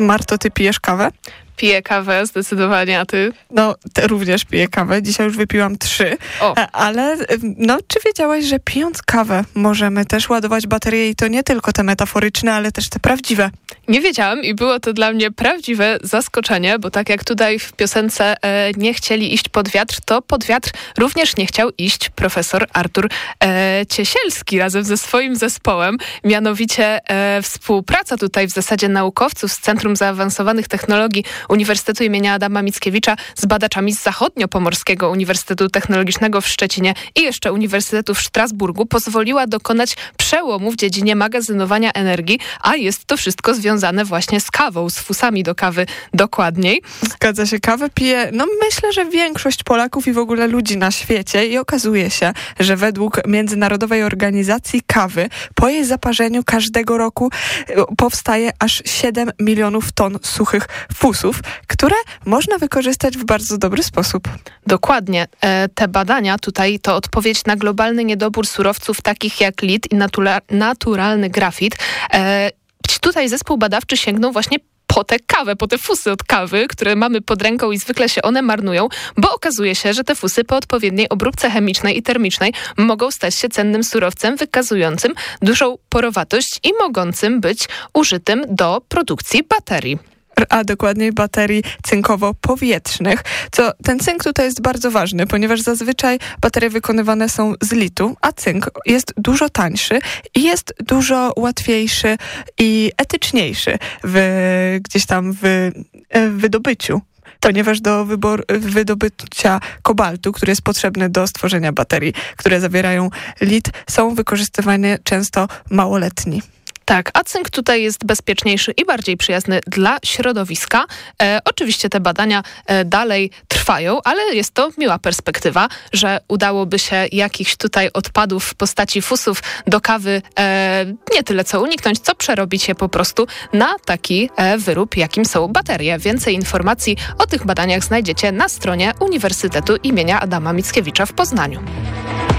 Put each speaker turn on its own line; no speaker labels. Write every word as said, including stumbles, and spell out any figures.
Marto, ty pijesz kawę?
Piję kawę, zdecydowanie, a ty?
No, te również piję kawę. Dzisiaj już wypiłam trzy.
O.
Ale no, czy wiedziałaś, że pijąc kawę możemy też ładować baterie i to nie tylko te metaforyczne, ale też te prawdziwe?
Nie wiedziałam i było to dla mnie prawdziwe zaskoczenie, bo tak jak tutaj w piosence e, nie chcieli iść pod wiatr, to pod wiatr również nie chciał iść profesor Artur e, Ciesielski razem ze swoim zespołem. Mianowicie e, współpraca tutaj w zasadzie naukowców z Centrum Zaawansowanych Technologii Uniwersytetu imienia Adama Mickiewicza z badaczami z Zachodnio-Pomorskiego Uniwersytetu Technologicznego w Szczecinie i jeszcze Uniwersytetu w Strasburgu pozwoliła dokonać przełomu w dziedzinie magazynowania energii, a jest to wszystko związane właśnie z kawą, z fusami do kawy dokładniej.
Zgadza się, kawę pije, no myślę, że większość Polaków i w ogóle ludzi na świecie i okazuje się, że według Międzynarodowej Organizacji Kawy po jej zaparzeniu każdego roku powstaje aż siedem milionów ton suchych fusów, które można wykorzystać w bardzo dobry sposób.
Dokładnie. E, te badania tutaj to odpowiedź na globalny niedobór surowców takich jak lit i natura- naturalny grafit. E, tutaj zespół badawczy sięgnął właśnie po tę kawę, po te fusy od kawy, które mamy pod ręką i zwykle się one marnują, bo okazuje się, że te fusy po odpowiedniej obróbce chemicznej i termicznej mogą stać się cennym surowcem wykazującym dużą porowatość i mogącym być użytym do produkcji baterii.
A dokładniej baterii cynkowo-powietrznych. Co ten cynk tutaj jest bardzo ważny, ponieważ zazwyczaj baterie wykonywane są z litu, a cynk jest dużo tańszy i jest dużo łatwiejszy i etyczniejszy w, gdzieś tam w, w wydobyciu. Ponieważ do wybor- wydobycia kobaltu, który jest potrzebny do stworzenia baterii, które zawierają lit, są wykorzystywane często małoletni.
Tak, a cynk tutaj jest bezpieczniejszy i bardziej przyjazny dla środowiska. E, oczywiście te badania e, dalej trwają, ale jest to miła perspektywa, że udałoby się jakichś tutaj odpadów w postaci fusów do kawy e, nie tyle co uniknąć, co przerobić je po prostu na taki e, wyrób, jakim są baterie. Więcej informacji o tych badaniach znajdziecie na stronie Uniwersytetu imienia Adama Mickiewicza w Poznaniu.